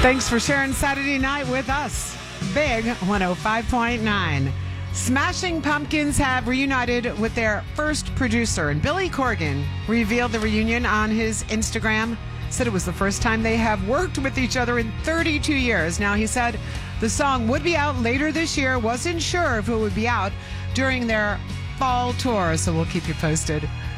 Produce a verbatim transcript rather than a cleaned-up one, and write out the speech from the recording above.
Thanks for sharing Saturday night with us. Big one oh five point nine. Smashing Pumpkins have reunited with their first producer, and Billy Corgan revealed the reunion on his Instagram. Said it was the first time they have worked with each other in thirty-two years. Now, he said the song would be out later this year. Wasn't sure if it would be out during their fall tour, so we'll keep you posted.